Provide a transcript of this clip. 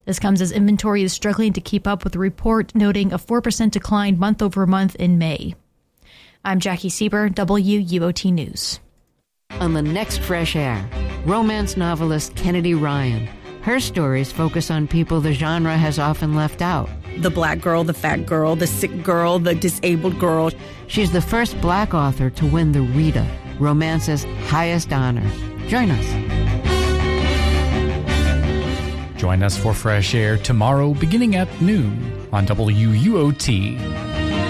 This comes as inventory is struggling to keep up with the report, noting a 4% decline month over month in May. I'm Jackie Sieber, WUOT News. On the next Fresh Air, romance novelist Kennedy Ryan. Her stories focus on people the genre has often left out. The black girl, the fat girl, the sick girl, the disabled girl. She's the first black author to win the Rita, romance's highest honor. Join us. Join us for Fresh Air tomorrow beginning at noon on WUOT.